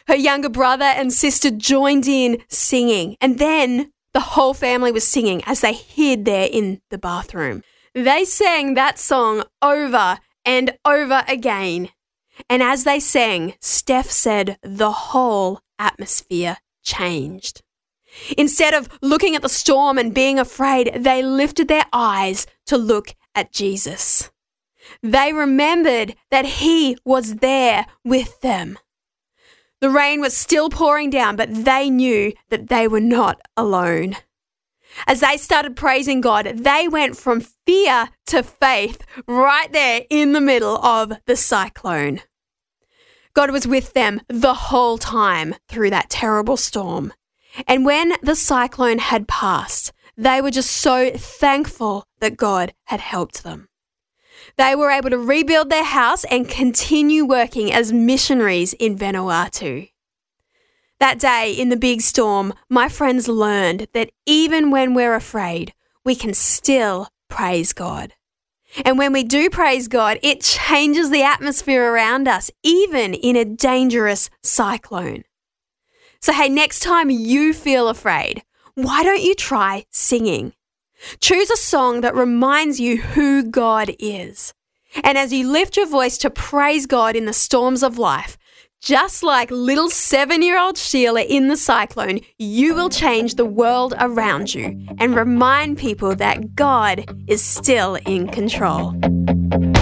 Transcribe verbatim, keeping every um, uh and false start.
Her younger brother and sister joined in singing, and then the whole family was singing as they hid there in the bathroom. They sang that song over and over again. And as they sang, Steph said the whole atmosphere changed. Instead of looking at the storm and being afraid, they lifted their eyes to look at Jesus. They remembered that he was there with them. The rain was still pouring down, but they knew that they were not alone. As they started praising God, they went from fear to faith right there in the middle of the cyclone. God was with them the whole time through that terrible storm. And when the cyclone had passed, they were just so thankful that God had helped them. They were able to rebuild their house and continue working as missionaries in Vanuatu. That day in the big storm, my friends learned that even when we're afraid, we can still praise God. And when we do praise God, it changes the atmosphere around us, even in a dangerous cyclone. So hey, next time you feel afraid, why don't you try singing? Choose a song that reminds you who God is. And as you lift your voice to praise God in the storms of life, just like little seven-year-old Sheila in the cyclone, you will change the world around you and remind people that God is still in control.